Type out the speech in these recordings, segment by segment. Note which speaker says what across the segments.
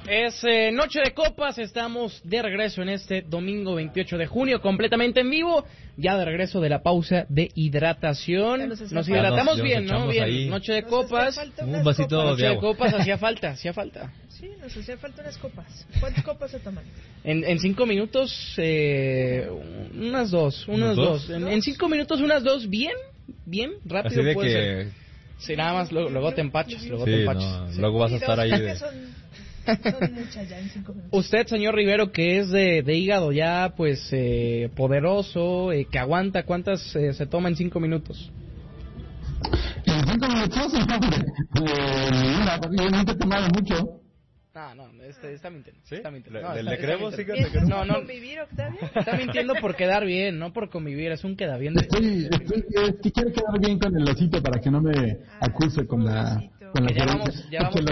Speaker 1: Es Noche de Copas, estamos de regreso en este domingo 28 de junio, completamente en vivo, ya de regreso de la pausa de hidratación. Nos hidratamos bien, ¿no? Bien, ahí. Noche de Copas,
Speaker 2: un vasito
Speaker 1: Noche
Speaker 2: de
Speaker 1: de
Speaker 2: agua.
Speaker 1: Copas, hacía falta.
Speaker 3: Sí, nos hacía falta unas copas. ¿Cuántas copas se toman?
Speaker 1: En 5 minutos, unas dos. En 5 minutos, unas dos, bien, rápido.
Speaker 2: Así de
Speaker 1: puede
Speaker 2: que...
Speaker 1: ser. Sí, nada más, luego te empachas,
Speaker 2: Sí, no, luego vas a estar ahí de...
Speaker 3: Son muchas ya en 5 minutos.
Speaker 1: Usted, señor Rivero, que es de hígado ya, pues, poderoso, que aguanta, ¿cuántas se toma en 5 minutos?
Speaker 4: En 5 minutos, ninguna, porque yo nunca he tomado mucho.
Speaker 1: No, está mintiendo.
Speaker 2: ¿Sí?
Speaker 1: Está mintiendo. No,
Speaker 2: ¿Le creemos? Sí,
Speaker 1: No,
Speaker 3: ¿Convivir, Octavio?
Speaker 1: está mintiendo por quedar bien, no por convivir, es un queda bien.
Speaker 4: Que quiero quedar bien con el osito para que no me acuse con la
Speaker 1: Ya vamos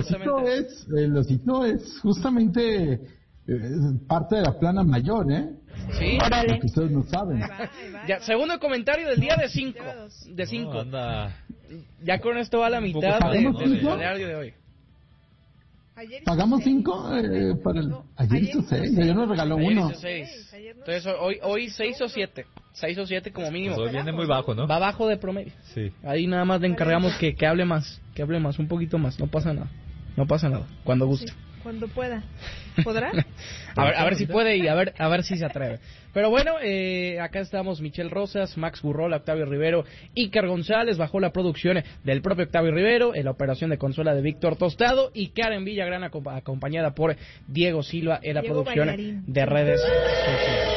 Speaker 4: el osito es justamente parte de la plana mayor, ¿eh?
Speaker 1: Sí.
Speaker 4: Lo que ustedes no saben.
Speaker 3: Ahí va.
Speaker 1: Ya, segundo comentario del día de 5. De 5.
Speaker 2: No, anda...
Speaker 1: Ya con esto va la mitad
Speaker 4: ¿Pagamos
Speaker 1: del
Speaker 4: cinco?
Speaker 1: diario de hoy.
Speaker 3: Ayer hizo
Speaker 4: ¿Pagamos
Speaker 3: 6.
Speaker 4: 5? Ayer hizo 6, yo nos regaló
Speaker 1: Ayer
Speaker 4: uno.
Speaker 1: hizo 6. Entonces hoy 6 o 7. 6 o 7 como mínimo.
Speaker 2: Pues hoy viene muy bajo, ¿no?
Speaker 1: Va bajo de promedio.
Speaker 2: Sí.
Speaker 1: Ahí nada más le encargamos que hable más, un poquito más. No pasa nada. Cuando guste.
Speaker 3: Sí, cuando pueda. ¿Podrá?
Speaker 1: A ver si puede y a ver si se atreve. Pero bueno, acá estamos Michelle Rosas, Max Burrola, Octavio Rivero, Iker González, bajo la producción del propio Octavio Rivero, en la operación de consola de Víctor Tostado y Karen Villagrán acompañada por Diego Silva en la
Speaker 3: Diego
Speaker 1: producción
Speaker 3: bailarín.
Speaker 1: de redes sociales.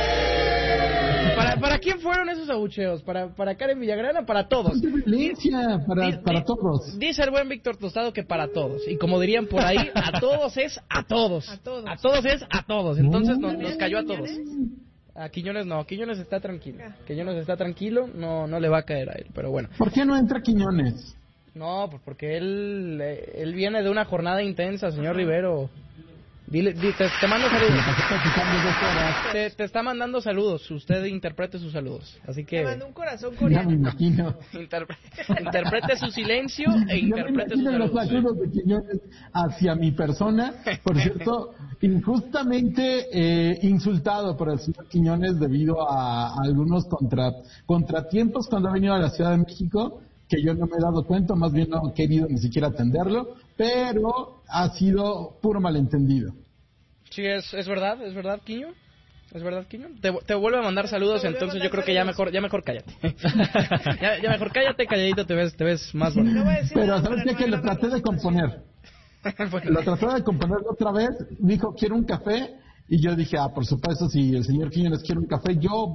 Speaker 1: ¿Para quién fueron esos abucheos? ¿Para Karen Villagrán o para todos?
Speaker 4: Violencia para todos.
Speaker 1: Dice el buen Víctor Tostado que para todos. Y como dirían por ahí, a todos es a todos.
Speaker 3: A todos.
Speaker 1: A todos es a todos. Entonces nos cayó a todos. A Quiñones no, Quiñones está tranquilo. No le va a caer a él, pero bueno.
Speaker 4: ¿Por qué no entra Quiñones?
Speaker 1: No, pues porque él viene de una jornada intensa, señor Rivero. Dile, te mando saludos. Te está mandando saludos. Usted interprete sus saludos. Así que
Speaker 3: Te mandó un corazón
Speaker 4: Ya me
Speaker 3: coreano.
Speaker 4: imagino.
Speaker 1: interprete su silencio e
Speaker 4: Ya me
Speaker 1: interprete sus
Speaker 4: imagino los
Speaker 1: saludos.
Speaker 4: saludos de Quiñones hacia mi persona. Por cierto, injustamente insultado por el señor Quiñones debido a algunos contratiempos cuando ha venido a la Ciudad de México, que yo no me he dado cuenta, más bien no he querido ni siquiera atenderlo, pero ha sido puro malentendido.
Speaker 1: Sí, es verdad, Quiño. ¿Es verdad, Quiño? Te vuelve a mandar saludos, entonces yo creo que ya mejor cállate. ya mejor cállate, calladito te ves más bonito.
Speaker 3: No voy a decir
Speaker 4: Pero
Speaker 3: nada
Speaker 4: ¿sabes
Speaker 3: para
Speaker 4: qué?
Speaker 3: no
Speaker 4: Que lo
Speaker 3: agravar
Speaker 4: traté de
Speaker 3: la
Speaker 4: componer. Lo traté de componer otra vez, dijo, quiero un café, y yo dije, por supuesto, si el señor Quiñones quiere un café, yo